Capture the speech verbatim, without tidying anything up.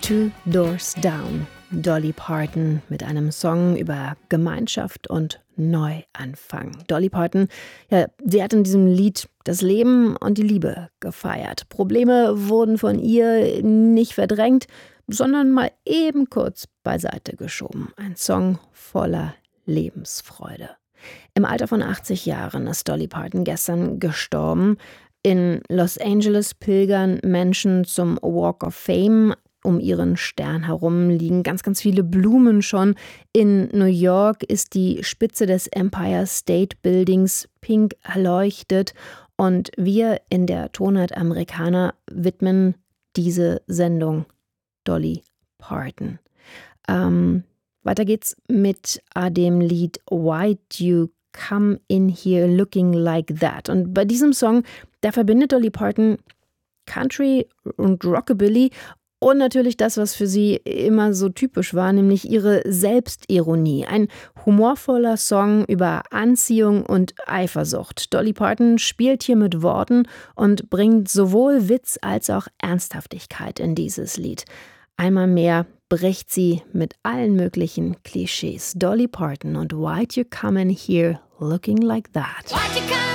Two Doors Down. Dolly Parton mit einem Song über Gemeinschaft und Neuanfang. Dolly Parton, ja, sie hat in diesem Lied das Leben und die Liebe gefeiert. Probleme wurden von ihr nicht verdrängt, sondern mal eben kurz beiseite geschoben. Ein Song voller Lebensfreude. Im Alter von achtzig Jahren ist Dolly Parton gestern gestorben. In Los Angeles pilgern Menschen zum Walk of Fame. Um ihren Stern herum liegen ganz, ganz viele Blumen schon. In New York ist die Spitze des Empire State Buildings pink erleuchtet. Und wir in der Tonart Americana widmen diese Sendung Dolly Parton. Ähm, weiter geht's mit äh, dem Lied Why'd You Come In Here Looking Like That. Und bei diesem Song, da verbindet Dolly Parton Country und Rockabilly und natürlich das, was für sie immer so typisch war, nämlich ihre Selbstironie. Ein humorvoller Song über Anziehung und Eifersucht. Dolly Parton spielt hier mit Worten und bringt sowohl Witz als auch Ernsthaftigkeit in dieses Lied. Einmal mehr bricht sie mit allen möglichen Klischees. Dolly Parton und Why'd You Come In Here Looking Like That.